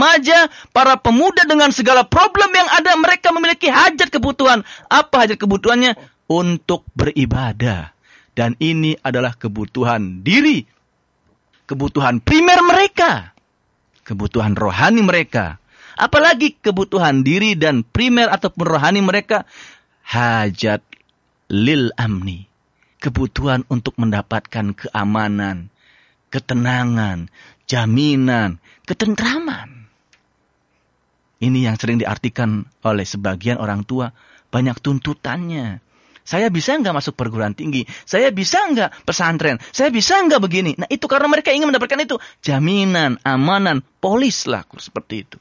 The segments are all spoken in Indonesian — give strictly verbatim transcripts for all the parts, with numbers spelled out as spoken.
remaja, para pemuda dengan segala problem yang ada, mereka memiliki hajat kebutuhan. Apa hajat kebutuhannya? Untuk beribadah. Dan ini adalah kebutuhan diri. Kebutuhan primer mereka. Kebutuhan rohani mereka. Apalagi kebutuhan diri dan primer ataupun rohani mereka. Hajat lil amni. Kebutuhan untuk mendapatkan keamanan, ketenangan, jaminan, ketentraman. Ini yang sering diartikan oleh sebagian orang tua. Banyak tuntutannya. Saya bisa nggak masuk perguruan tinggi? Saya bisa nggak pesantren? Saya bisa nggak begini? Nah itu karena mereka ingin mendapatkan itu. Jaminan, amanan, polis lah seperti itu.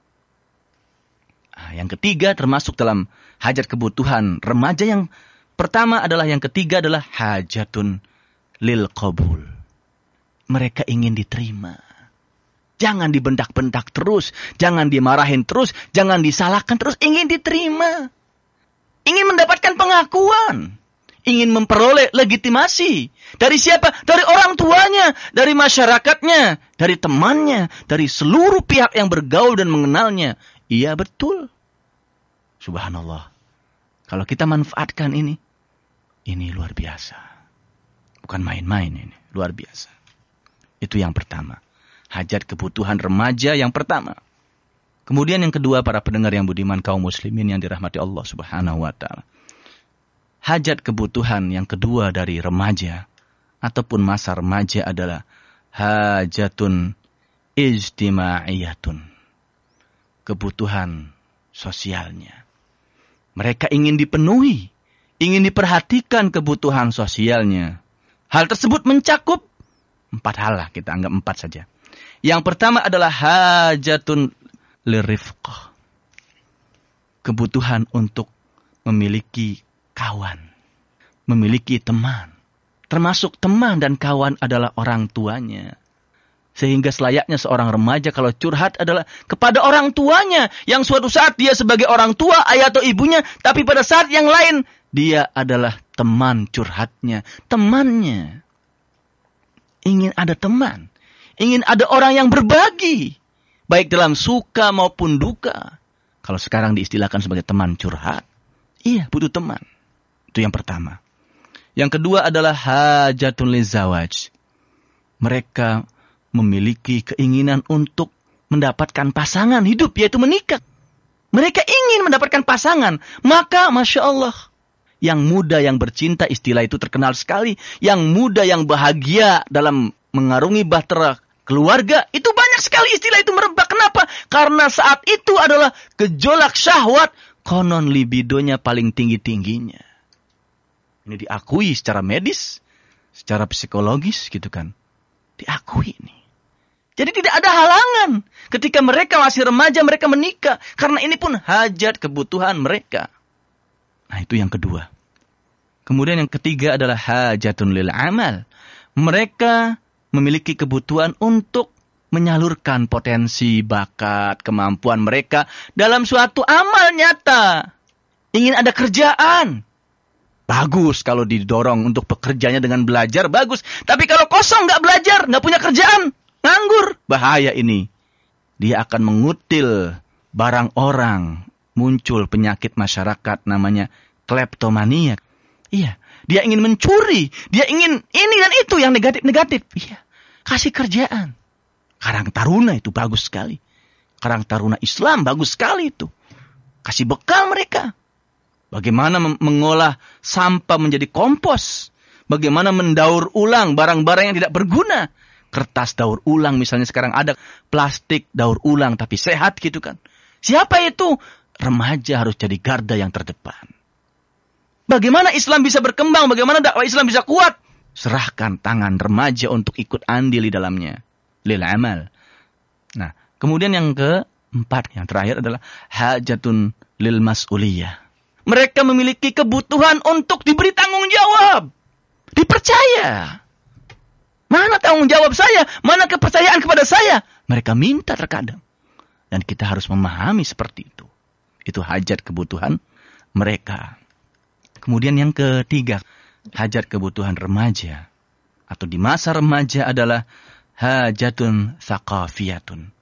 Nah, yang ketiga termasuk dalam hajat kebutuhan remaja yang pertama adalah yang ketiga adalah hajatun lil qabul. Mereka ingin diterima. Jangan dibentak-bentak terus. Jangan dimarahin terus. Jangan disalahkan terus. Ingin diterima. Ingin mendapatkan pengakuan. Ingin memperoleh legitimasi. Dari siapa? Dari orang tuanya. Dari masyarakatnya. Dari temannya. Dari seluruh pihak yang bergaul dan mengenalnya. Iya betul. Subhanallah. Kalau kita manfaatkan ini. Ini luar biasa. Bukan main-main ini. Luar biasa. Itu yang pertama. Hajat kebutuhan remaja yang pertama. Kemudian yang kedua, para pendengar yang budiman kaum muslimin yang dirahmati Allah subhanahu wa ta'ala. Hajat kebutuhan yang kedua dari remaja ataupun masa remaja adalah hajatun ijtima'iyatun. Kebutuhan sosialnya. Mereka ingin dipenuhi, ingin diperhatikan kebutuhan sosialnya. Hal tersebut mencakup empat hal lah, kita anggap empat saja. Yang pertama adalah hajatun lirifqah. Kebutuhan untuk memiliki kawan. Memiliki teman. Termasuk teman dan kawan adalah orang tuanya. Sehingga selayaknya seorang remaja kalau curhat adalah kepada orang tuanya. Yang suatu saat dia sebagai orang tua, ayah atau ibunya. Tapi pada saat yang lain, dia adalah teman curhatnya. Temannya. Ingin ada teman. Ingin ada orang yang berbagi. Baik dalam suka maupun duka. Kalau sekarang diistilahkan sebagai teman curhat. Iya, butuh teman. Itu yang pertama. Yang kedua adalah hajatun lizawaj. Mereka memiliki keinginan untuk mendapatkan pasangan hidup, yaitu menikah. Mereka ingin mendapatkan pasangan. Maka, Masya Allah, yang muda yang bercinta, istilah itu terkenal sekali. Yang muda yang bahagia dalam mengarungi bahtera keluarga, itu banyak sekali istilah itu merebak. Kenapa? Karena saat itu adalah gejolak syahwat. Konon libidonya paling tinggi-tingginya. Ini diakui secara medis, secara psikologis gitu kan. Diakui ini. Jadi tidak ada halangan. Ketika mereka masih remaja, mereka menikah. Karena ini pun hajat kebutuhan mereka. Nah itu yang kedua. Kemudian yang ketiga adalah hajatun lil amal. Mereka memiliki kebutuhan untuk menyalurkan potensi, bakat, kemampuan mereka dalam suatu amal nyata. Ingin ada kerjaan. Bagus kalau didorong untuk bekerjanya dengan belajar, bagus. Tapi kalau kosong, nggak belajar, nggak punya kerjaan, nganggur, bahaya ini. Dia akan mengutil barang orang. Muncul penyakit masyarakat namanya kleptomania. Iya, dia ingin mencuri. Dia ingin ini dan itu yang negatif-negatif. Iya. Kasih kerjaan. Karang Taruna itu bagus sekali. Karang Taruna Islam bagus sekali itu. Kasih bekal mereka. Bagaimana mengolah sampah menjadi kompos. Bagaimana mendaur ulang barang-barang yang tidak berguna. Kertas daur ulang misalnya sekarang ada. Plastik daur ulang tapi sehat gitu kan. Siapa itu? Remaja harus jadi garda yang terdepan. Bagaimana Islam bisa berkembang? Bagaimana dakwah Islam bisa kuat? Serahkan tangan remaja untuk ikut andil di dalamnya. Lil amal. Nah, kemudian yang keempat, yang terakhir adalah hajatun lil mas'uliyah. Mereka memiliki kebutuhan untuk diberi tanggung jawab. Dipercaya. Mana tanggung jawab saya? Mana kepercayaan kepada saya? Mereka minta terkadang. Dan kita harus memahami seperti itu. Itu hajat kebutuhan mereka. Kemudian yang ketiga, hajat kebutuhan remaja atau di masa remaja adalah hajatun tsaqafiyatun.